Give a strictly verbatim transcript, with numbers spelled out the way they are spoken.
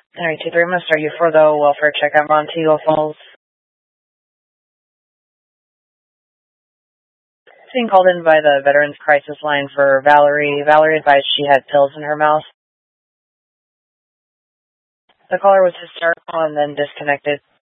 Alright, two three, I'm going to start you for the welfare check out on Montego Falls. Being called in by the Veterans Crisis Line for Valerie. Valerie advised she had pills in her mouth. The caller was hysterical and then disconnected.